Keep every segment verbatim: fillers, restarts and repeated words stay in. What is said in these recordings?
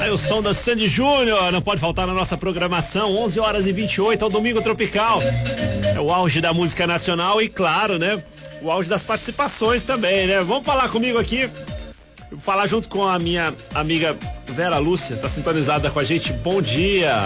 Aí o som da Sandy Júnior não pode faltar na nossa programação. onze horas e vinte e oito ao Domingo Tropical. É o auge da música nacional e, claro, né? O auge das participações também, né? Vamos falar comigo aqui. Vou falar junto com a minha amiga Vera Lúcia, tá sintonizada com a gente. Bom dia.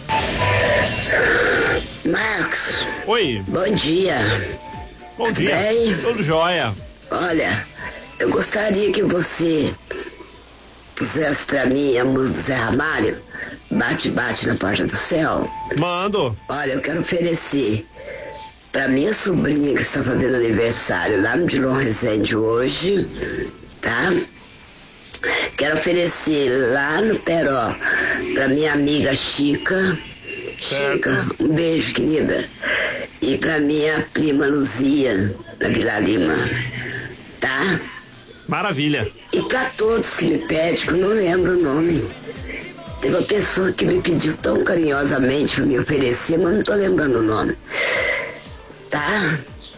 Marcos. Oi. Bom dia. Bom Tudo dia. bem? Tudo jóia. Olha, eu gostaria que você pusesse pra mim a música do Zé Ramalho, Bate, Bate na Porta do Céu. Mando. Olha, eu quero oferecer pra minha sobrinha que está fazendo aniversário lá no Dilon Resende hoje, tá? Quero oferecer lá no Peró pra minha amiga Chica. Chica, um beijo, querida. E pra minha prima Luzia, da Vila Lima, tá? Maravilha. E pra todos que me pedem, que eu não lembro o nome. Teve uma pessoa que me pediu tão carinhosamente pra me oferecer, mas não tô lembrando o nome. Tá?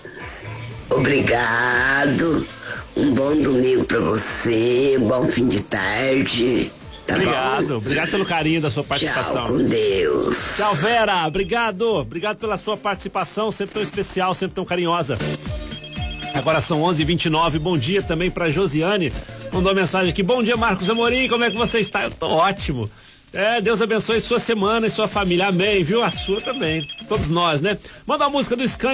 Obrigado. Um bom domingo pra você, um bom fim de tarde. Tá Obrigado, bom? obrigado pelo carinho da sua participação. Tchau, com Deus. Tchau, Vera, obrigado, obrigado pela sua participação, sempre tão especial, sempre tão carinhosa. Agora são onze e vinte e nove, bom dia também pra Josiane, mandou uma mensagem aqui, bom dia Marcos Amorim, como é que você está? Eu tô ótimo. É, Deus abençoe sua semana e sua família, amém, viu? A sua também, todos nós, né? Manda a música do Scan